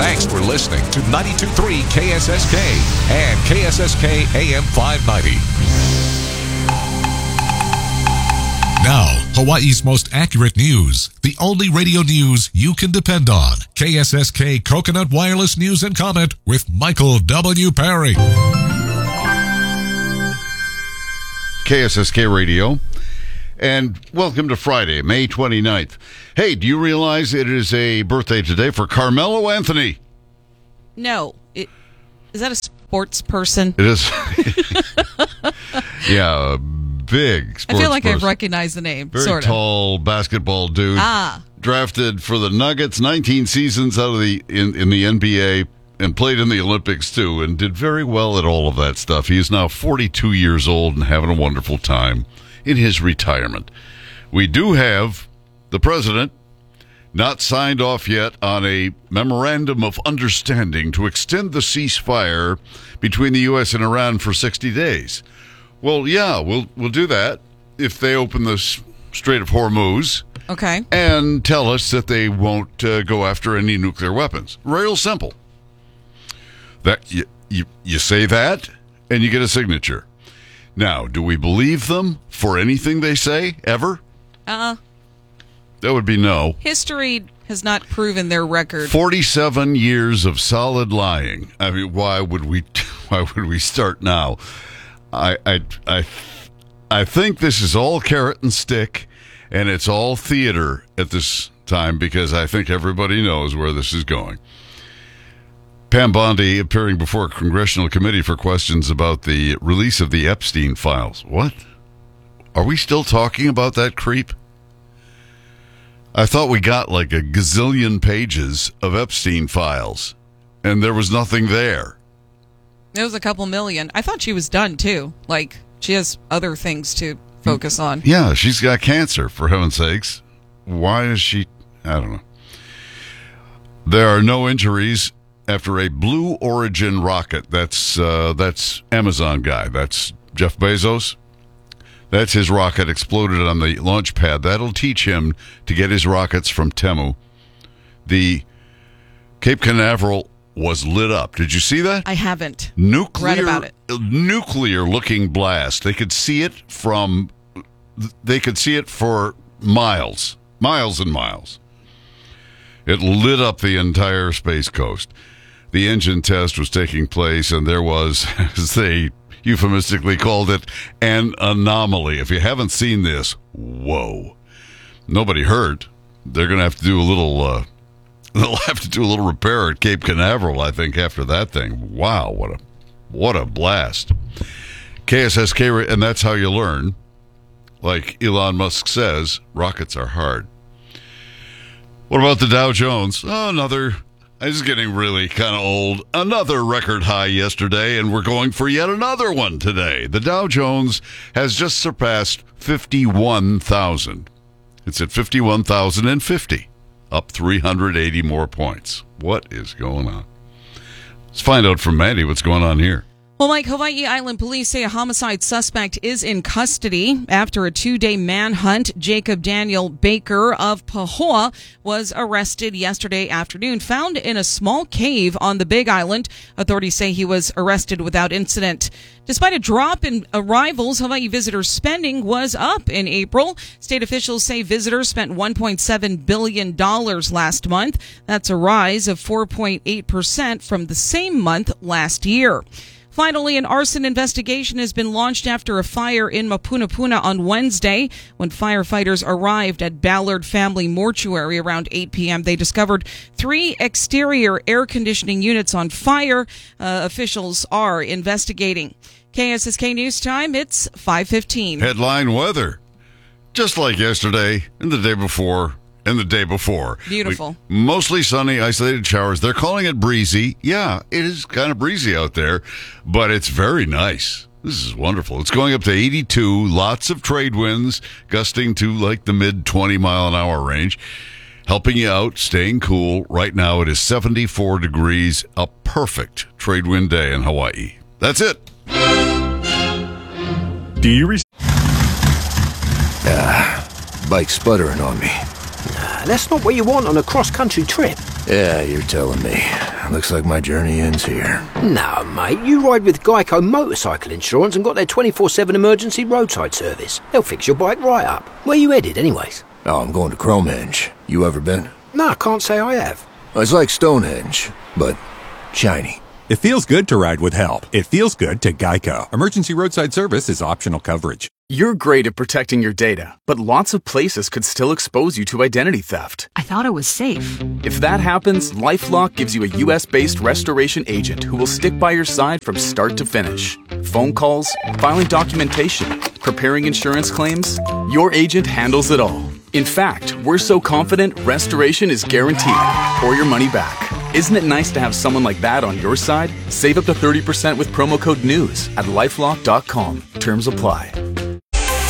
Thanks for listening to 92.3 KSSK and KSSK AM 590. Now, Hawaii's most accurate news. The only radio news you can depend on. KSSK Coconut Wireless News and Comment with Michael W. Perry. KSSK Radio. And welcome to Friday, May 29th. Hey, do you realize it is a birthday today for Carmelo Anthony? No. Is that a sports person? It is. Yeah, a big sports I feel like person. I recognize the name. Very sort tall basketball dude. Drafted for the Nuggets, 19 seasons out of in the NBA, and played in the Olympics too, and did very well at all of that stuff. He is now 42 years old and having a wonderful time in his retirement. We do have the president not signed off yet on a memorandum of understanding to extend the ceasefire between the U.S. and Iran for 60 days. Well, yeah, we'll do that if they open the Strait of Hormuz. Okay. And tell us that they won't go after any nuclear weapons. Real simple. That you say that, and you get a signature. Now, do we believe them for anything they say, ever? That would be no. History has not proven their record. 47 years of solid lying. I mean, why would we start now? I think this is all carrot and stick, and it's all theater at this time, because I think everybody knows where this is going. Pam Bondi appearing before a congressional committee for questions about the release of the Epstein files. What? Are we still talking about that creep? I thought we got like a gazillion pages of Epstein files, and there was nothing there. It was a couple million. I thought she was done, too. Like, she has other things to focus on. Yeah, she's got cancer, for heaven's sakes. Why is she... I don't know. There are no injuries after a Blue Origin rocket. That's Amazon guy. That's Jeff Bezos. That's his rocket exploded on the launch pad. That'll teach him to get his rockets from Temu. The Cape Canaveral was lit up. Did you see that? I haven't. Read about it. Nuclear-looking blast. They could see it for miles and miles. It lit up the entire Space Coast. The engine test was taking place, and there was, as they euphemistically called it, an anomaly. If you haven't seen this, whoa. Nobody hurt. They're going to have to do a little... They'll have to do a little repair at Cape Canaveral, I think, after that thing. Wow, what a blast. KSSK, and that's how you learn. Like Elon Musk says, rockets are hard. What about the Dow Jones? Oh, this is getting really kind of old. Another record high yesterday, and we're going for yet another one today. The Dow Jones has just surpassed 51,000. It's at 51,050. Up 380 more points. What is going on? Let's find out from Mandy what's going on here. Well, Mike, Hawaii Island police say a homicide suspect is in custody after a 2-day manhunt. Jacob Daniel Baker of Pahoa was arrested yesterday afternoon, found in a small cave on the Big Island. Authorities say he was arrested without incident. Despite a drop in arrivals, Hawaii visitors' spending was up in April. State officials say visitors spent $1.7 billion last month. That's a rise of 4.8% from the same month last year. Finally, an arson investigation has been launched after a fire in Mapunapuna on Wednesday. When firefighters arrived at Ballard Family Mortuary around 8 p.m., they discovered 3 exterior air conditioning units on fire. Officials are investigating. KSSK News Time, it's 5:15. Headline weather. Just like yesterday and the day before. And the day before. Beautiful. Mostly sunny, isolated showers. They're calling it breezy. Yeah, it is kind of breezy out there, but it's very nice. This is wonderful. It's going up to 82, lots of trade winds, gusting to like the mid 20 mile an hour range, helping you out, staying cool. Right now it is 74 degrees, a perfect trade wind day in Hawaii. That's it. Bike sputtering on me. That's not what you want on a cross-country trip. Yeah, you're telling me. Looks like my journey ends here. No, mate, you ride with Geico Motorcycle Insurance and got their 24/7 emergency roadside service. They'll fix your bike right up. Where you headed, anyways? Oh, I'm going to Cromehenge. You ever been? No, I can't say I have. It's like Stonehenge, but shiny. It feels good to ride with help. It feels good to Geico. Emergency roadside service is optional coverage. You're great at protecting your data, but lots of places could still expose you to identity theft. I thought it was safe. If that happens, LifeLock gives you a US-based restoration agent who will stick by your side from start to finish. Phone calls, filing documentation, preparing insurance claims, your agent handles it all. In fact, we're so confident restoration is guaranteed or your money back. Isn't it nice to have someone like that on your side? Save up to 30% with promo code NEWS at LifeLock.com. Terms apply.